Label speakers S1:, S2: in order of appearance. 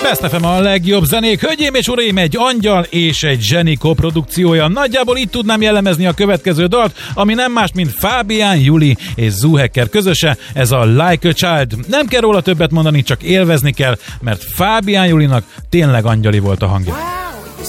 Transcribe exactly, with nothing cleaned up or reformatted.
S1: Best ef em a legjobb zenék, hölgyeim és uraim, egy angyal és egy zseni koprodukciója. Nagyjából így tudnám jellemezni a következő dalt, ami nem más, mint Fábián Juli és Zoohacker közöse, ez a Like a Child. Nem kell róla többet mondani, csak élvezni kell, mert Fábián Julinak tényleg angyali volt a hangja.